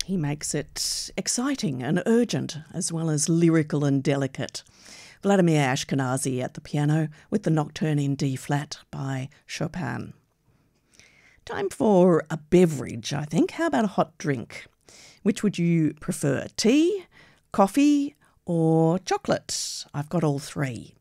He makes it exciting and urgent, as well as lyrical and delicate. Vladimir Ashkenazy at the piano with the Nocturne in D-flat by Chopin. Time for a beverage, I think. How about a hot drink? Which would you prefer, tea, coffee or chocolate? I've got all three.